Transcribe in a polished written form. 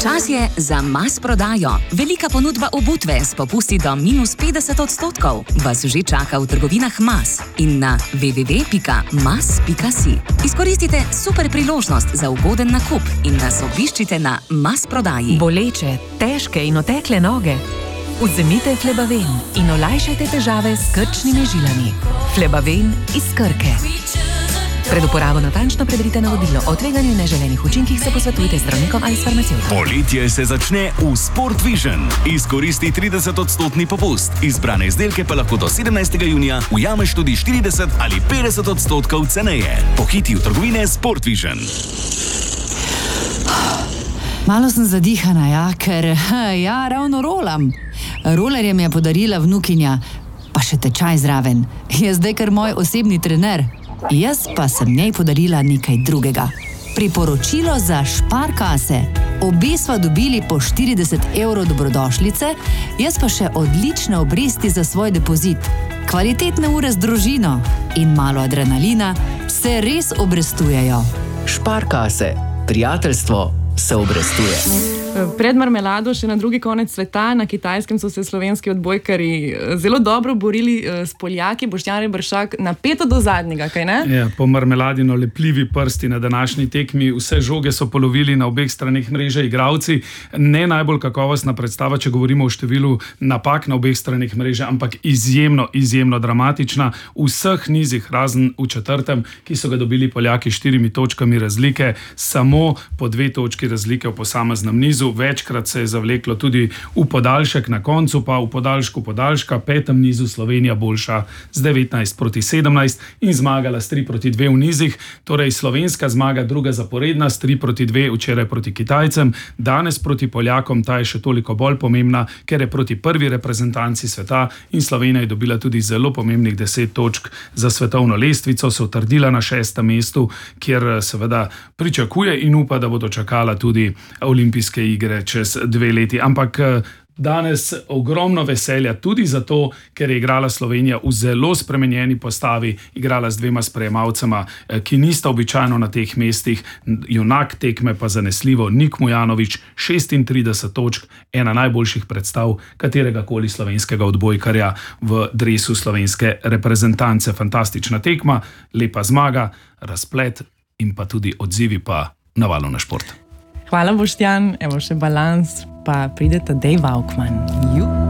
Čas je za Mas prodajo. Velika ponudba obutve s popusti do -50%. Vas že čaka v trgovinah Mas in na www.mas.si. Izkoristite super priložnost za ugoden nakup in nas obiščite na Mas prodaji. Boleče, težke in otekle noge? Vzemite Flebaven in olajšajte težave s krčnimi žilami. Flebaven iz Krke. Pred uporabo natančno preberite navodilo. O tveganju in neželenih učinkih se posvetujte z zdravnikom ali s farmacevtom. Poletje se začne v Sport Vision. Izkoristi 30% popust. Izbrane izdelke pa lahko do 17. junija ujameš tudi 40 ali 50% ceneje. Pohiti v trgovine Sport Vision. Malo sem zadihana, ker ravno rolam. Rolerje mi je podarila vnukinja, pa še tečaj zraven. Je zdaj kar moj osebni trener. Jaz pa sem njej podarila nekaj drugega. Priporočilo za Sparkasse. Obe sva dobili po 40 € dobrodošlice, jaz pa še odlične obresti za svoj depozit. Kvalitetne ure z družino in malo adrenalina se res obrestujejo. Sparkasse. Prijateljstvo se obrestuje. Pred marmelado še na drugi konec sveta, na Kitajskem so se slovenski odbojkarji zelo dobro borili s Poljaki. Boštjan Reberšak, napeto do zadnjega, kaj ne? Ja, po marmeladino lepljivi prsti na današnji tekmi. Vse žoge so polovili na obeh straneh mreže igralci. Ne najbolj kakovostna predstava, če govorimo o številu napak na obeh straneh mreže, ampak izjemno dramatična. V vseh nizih, razen v četrtem, ki so ga dobili Poljaki 4 točkami razlike, samo po 2 točki razlike v posameznem nizu. Večkrat se je zavleklo tudi v podaljšek, na koncu pa v podaljšku podaljška, petem nizu Slovenija boljša z 19-17 in zmagala s 3-2 v nizih. Torej slovenska zmaga, druga zaporedna s 3-2 včeraj proti Kitajcem, danes proti Poljakom. Ta je še toliko bolj pomembna, ker je proti prvi reprezentanci sveta in Slovenija je dobila tudi zelo pomembnih 10 točk za svetovno lestvico, se utrdila na 6. mestu, kjer seveda pričakuje in upa, da bodo čakala tudi olimpijske igre čez 2 leti. Ampak danes ogromno veselja tudi zato, ker je igrala Slovenija v zelo spremenjeni postavi, igrala z 2 sprejemalcema, ki nista običajno na teh mestih. Junak tekme pa zanesljivo Nik Mujanović, 36 točk, ena najboljših predstav kateregakoli slovenskega odbojkarja v dresu slovenske reprezentance. Fantastična tekma, lepa zmaga, razplet in pa tudi odzivi pa na Valu na šport. Hvala, Boštjan. Evo še balans, pa prideta Dave Aukman.